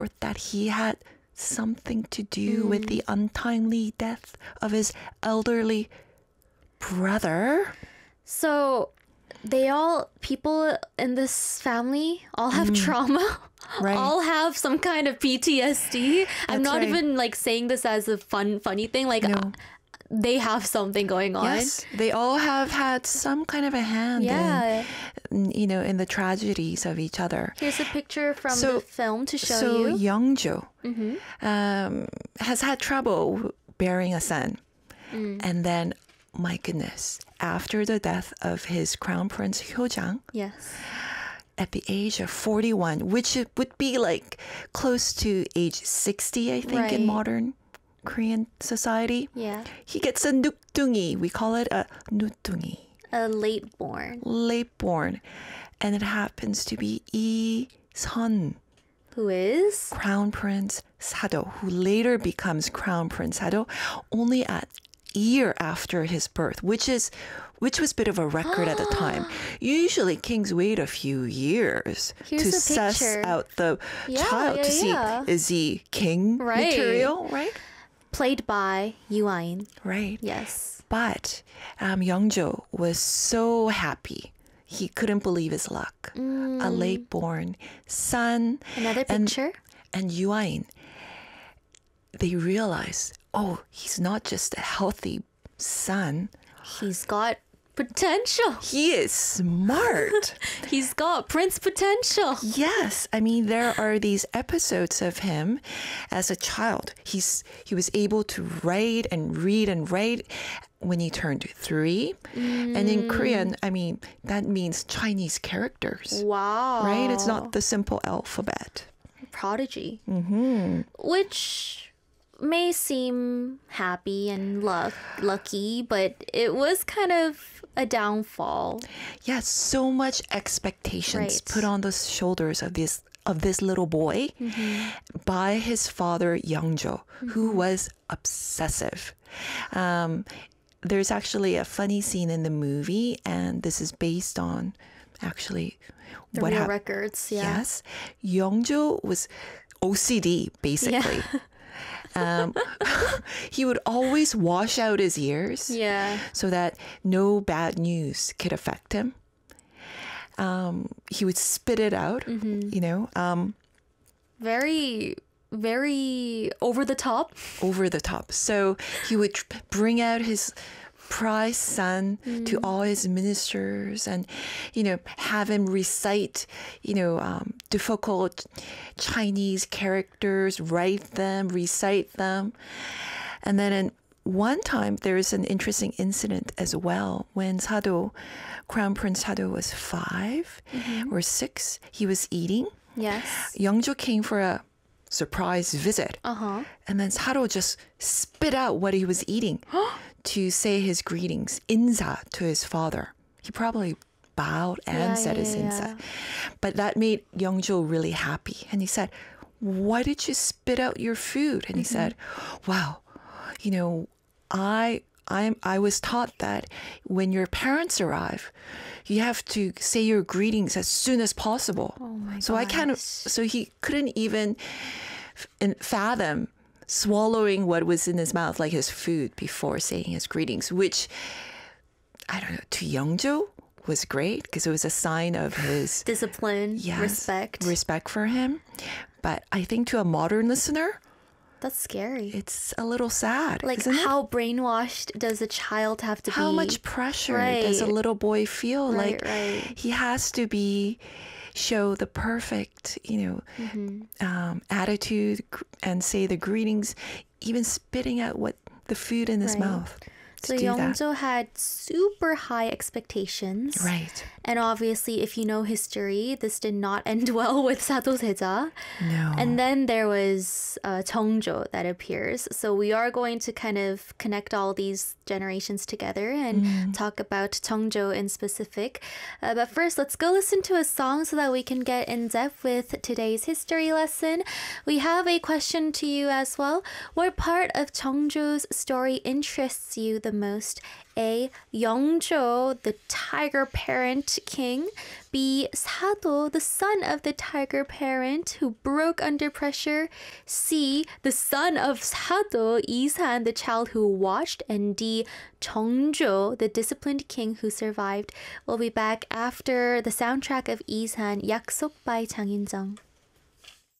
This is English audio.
or that he had something to do with the untimely death of his elderly brother. So people in this family all have trauma. Right. All have some kind of PTSD. I'm not right. even like saying this as a funny thing. Like No. they have something going on. Yes, they all have had some kind of a hand Yeah. in the tragedies of each other. Here's a picture from So- the film to show So you. Youngjo has had trouble bearing a son. And then, my goodness, after the death of his crown prince Hyojang, Yes. at the age of 41, which it would be like close to age 60, I think, in Right. modern Korean society. Yeah. He gets a nukdungi. We call it a nukdungi, A late born. late born. And it happens to be Lee Sun, Who is? Crown Prince Sado, who later becomes Crown Prince Sado only a year after his birth, which was a bit of a record at the time. Usually kings wait a few years Here's to a suss picture. out the child to see, is he king Right. material, right? Played by Yoo Ah-in. Right. Yes. But Youngjo was so happy. He couldn't believe his luck. A late-born son. Another picture. And Yoo Ah-in, they realized, oh, he's not just a healthy son. He's got potential. He is smart. He's got prince potential. Yes, I mean there are these episodes of him as a child. He was able to write and read when he turned 3. And in Korean, I mean that means Chinese characters. Wow. Right? It's not the simple alphabet. Prodigy. Which may seem happy and lucky, but it was kind of a downfall. Yeah, so much expectations Right. put on the shoulders of this little boy by his father Youngjo, who was obsessive. There's actually a funny scene in the movie, and this is based on actually The what real happened. records, yeah. Yes, Youngjo was OCD basically. He would always wash out his ears Yeah. so that no bad news could affect him. He would spit it out, Very, very over the top. over the top. So he would bring out his prized son to all his ministers and, have him recite, difficult Chinese characters, write them, recite them. And then in one time, there's an interesting incident as well. When Crown Prince Sado was 5 or 6, he was eating. Yes. Youngjo came for a surprise visit. Uh-huh. And then Sado just spit out what he was eating to say his greetings, insa, to his father. He probably bowed and said his insa. But that made Youngjo really happy. And he said, why did you spit out your food? And he said, wow, I was taught that when your parents arrive, you have to say your greetings as soon as possible. Oh my So he couldn't even fathom swallowing what was in his mouth, like his food, before saying his greetings, which, I don't know, to Youngjo was great because it was a sign of his Discipline, respect. for him. But I think to a modern listener, That's scary. it's a little sad. Like, isn't it? how brainwashed does a child have to be? How much pressure does a Right. little boy feel? Right, Like right. he has to show the perfect, attitude and say the greetings, even spitting out the food in his Right. mouth. So do that. Youngjo had super high expectations. Right. And obviously, if you know history, this did not end well with Sato Seja. No. And then there was Jeongjo that appears. So we are going to kind of connect all these generations together and talk about Jeongjo in specific. But first, let's go listen to a song so that we can get in depth with today's history lesson. We have a question to you as well. What part of Jeongjo's story interests you the the most? A. Yeongjo, the tiger parent king. B. Sado, the son of the tiger parent who broke under pressure. C. The son of Sado, Isan, the child who watched. And D. Jeongjo, the disciplined king who survived. We'll be back after the soundtrack of Isan, 약속 by Chang In-jung.